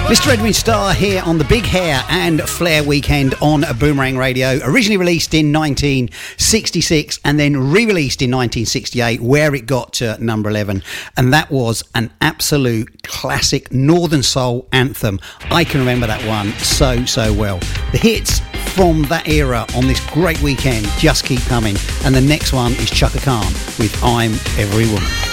Mr. Edwin Starr here on the Big Hair and Flair weekend on Boomerang Radio. Originally released in 1966 and then re-released in 1968, where it got to number 11. And that was an absolute classic Northern Soul anthem. I can remember that one so well. The hits from that era on this great weekend just keep coming. And the next one is Chaka Khan with I'm Every Woman.